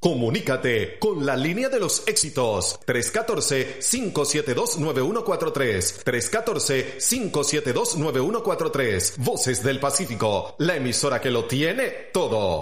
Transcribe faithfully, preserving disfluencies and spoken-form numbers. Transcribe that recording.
Comunícate con la línea de los éxitos tres uno cuatro, cinco siete dos, nueve uno cuatro tres, tres uno cuatro, cinco siete dos, nueve uno cuatro tres. Voces del Pacífico, la emisora que lo tiene todo.